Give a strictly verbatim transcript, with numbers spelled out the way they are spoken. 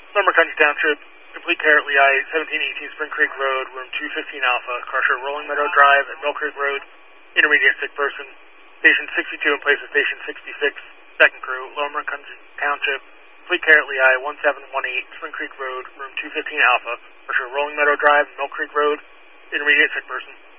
Lumber Country Township, complete care at Lehigh, seventeen eighteen Spring Creek Road, room two fifteen Alpha, Crusher, Rolling Meadow Drive, and Mill Creek Road, intermediate sick person, station sixty-two in place of station sixty-six, second crew, Lumber Country Township, complete care at Lehigh, one seven one eight Spring Creek Road, room two fifteen Alpha, Crusher, Rolling Meadow Drive, and Mill Creek Road, intermediate sick person.